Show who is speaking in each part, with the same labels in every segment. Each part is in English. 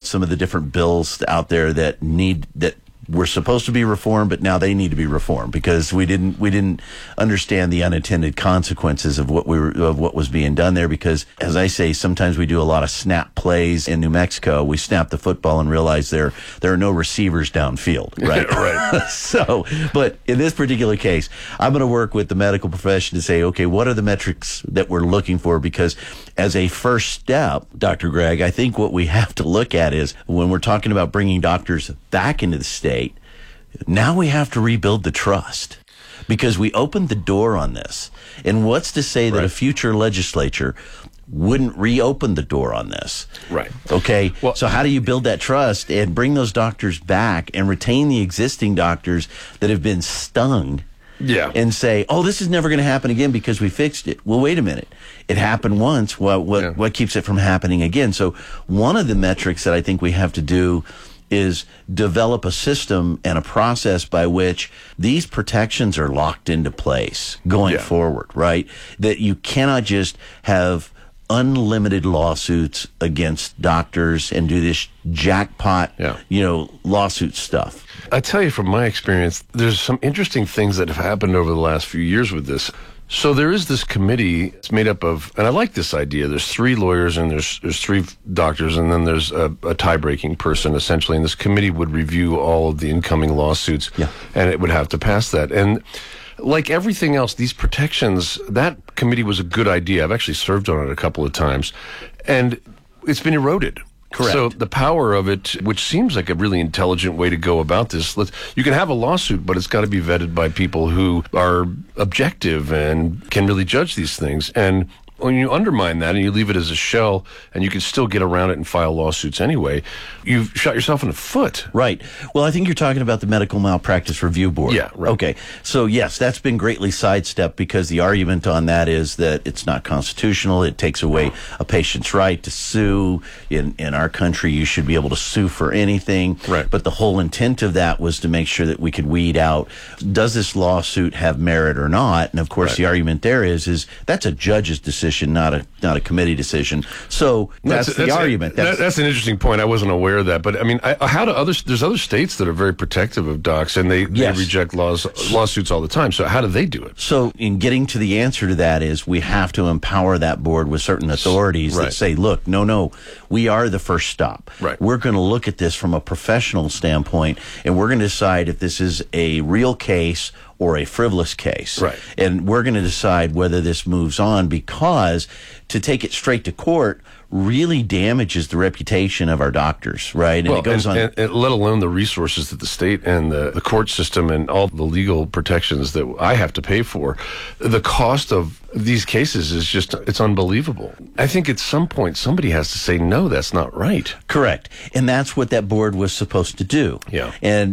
Speaker 1: some of the different bills out there that were supposed to be reformed, but now they need to be reformed because we didn't understand the unintended consequences of what was being done there. Because, as I say, sometimes we do a lot of snap plays in New Mexico. We snap the football and realize there are no receivers downfield, right?
Speaker 2: Right.
Speaker 1: So, but in this particular case, I'm going to work with the medical profession to say, okay, what are the metrics that we're looking for? Because as a first step, Dr. Gregg, I think what we have to look at is when we're talking about bringing doctors back into the state, now we have to rebuild the trust because we opened the door on this. And what's to say that a future legislature wouldn't reopen the door on this?
Speaker 2: Right.
Speaker 1: Okay. Well, so how do you build that trust and bring those doctors back and retain the existing doctors that have been stung?
Speaker 2: Yeah.
Speaker 1: And say, oh, this is never going to happen again because we fixed it. Well, wait a minute. It happened once. What keeps it from happening again? So one of the metrics that I think we have to do is develop a system and a process by which these protections are locked into place going forward, right? That you cannot just have unlimited lawsuits against doctors and do this jackpot, lawsuit stuff.
Speaker 2: I tell you from my experience, there's some interesting things that have happened over the last few years with this. So there is this committee. It's made up of, and I like this idea. There's 3 lawyers and there's 3 doctors, and then there's a tie-breaking person essentially. And this committee would review all of the incoming lawsuits, and it would have to pass that. And like everything else, these protections, that committee was a good idea. I've actually served on it a couple of times, and it's been eroded.
Speaker 1: Correct.
Speaker 2: So the power of it, which seems like a really intelligent way to go about this, you can have a lawsuit, but it's got to be vetted by people who are objective and can really judge these things. And when you undermine that and you leave it as a shell and you can still get around it and file lawsuits anyway, you've shot yourself in the foot.
Speaker 1: Right. Well, I think you're talking about the Medical Malpractice Review Board.
Speaker 2: Yeah, right.
Speaker 1: Okay. So, yes, that's been greatly sidestepped because the argument on that is that it's not constitutional. It takes away a patient's right to sue. In our country, you should be able to sue for anything.
Speaker 2: Right.
Speaker 1: But the whole intent of that was to make sure that we could weed out, does this lawsuit have merit or not? And, of course, the argument there is that's a judge's decision, not a committee decision. So that's the argument.
Speaker 2: That's an interesting point. I wasn't aware of that. But I mean, there's other states that are very protective of docs, and they reject lawsuits all the time. So how do they do it?
Speaker 1: So in getting to the answer to that is we have to empower that board with certain authorities that say, look, no, we are the first stop.
Speaker 2: Right.
Speaker 1: We're going to look at this from a professional standpoint, and we're going to decide if this is a real case or a frivolous case.
Speaker 2: Right.
Speaker 1: And we're going to decide whether this moves on, because to take it straight to court really damages the reputation of our doctors, right? And it goes on.
Speaker 2: And let alone the resources that the state and the court system and all the legal protections that I have to pay for. The cost of these cases is just, it's unbelievable. I think at some point somebody has to say, no, that's not right.
Speaker 1: Correct. And that's what that board was supposed to do.
Speaker 2: Yeah.
Speaker 1: And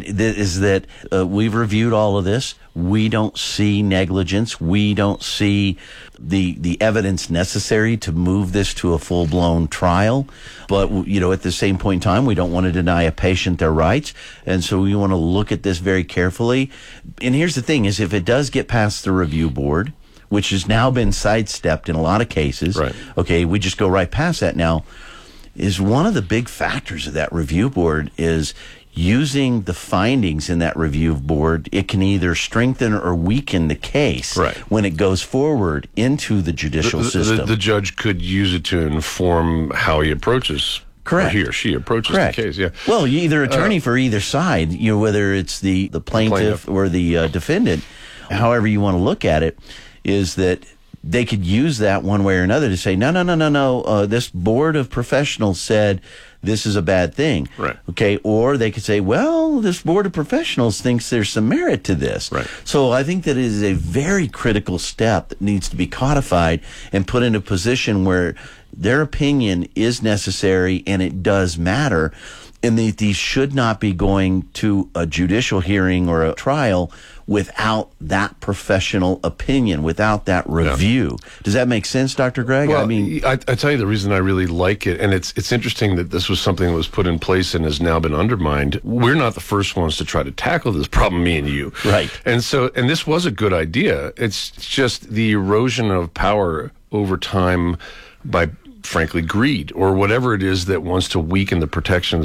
Speaker 1: we've reviewed all of this. We don't see negligence. We don't see the evidence necessary to move this to a full-blown trial. But, at the same point in time, we don't want to deny a patient their rights. And so we want to look at this very carefully. And here's the thing is, if it does get past the review board, which has now been sidestepped in a lot of cases,
Speaker 2: right.
Speaker 1: Okay, we just go right past that now, is one of the big factors of that review board is using the findings in that review board. It can either strengthen or weaken the case when it goes forward into the judicial system.
Speaker 2: The judge could use it to inform how he approaches.
Speaker 1: Correct.
Speaker 2: Or he or she approaches the case, yeah.
Speaker 1: Well, you either attorney for either side, whether it's the plaintiff or the defendant, however you want to look at it, is that they could use that one way or another to say, no, this board of professionals said this is a bad thing.
Speaker 2: Right.
Speaker 1: Okay. Or they could say, well, this board of professionals thinks there's some merit to this.
Speaker 2: Right.
Speaker 1: So I think that it is a very critical step that needs to be codified and put in a position where their opinion is necessary and it does matter. And these should not be going to a judicial hearing or a trial without that professional opinion, without that review. Yeah. Does that make sense, Dr. Gregg?
Speaker 2: Well, I tell you the reason I really like it, and it's interesting that this was something that was put in place and has now been undermined. We're not the first ones to try to tackle this problem, me and you.
Speaker 1: Right.
Speaker 2: And this was a good idea. It's just the erosion of power over time by, frankly, greed or whatever it is that wants to weaken the protections